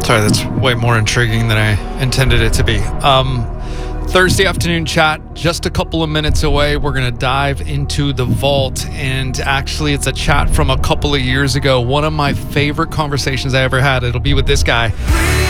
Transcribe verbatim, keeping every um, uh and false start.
Sorry, that's way more intriguing than I intended it to be. Um, Thursday afternoon chat, just a couple of minutes away. We're going to dive into the vault, and actually it's a chat from a couple of years ago. One of my favorite conversations I ever had. It'll be with this guy.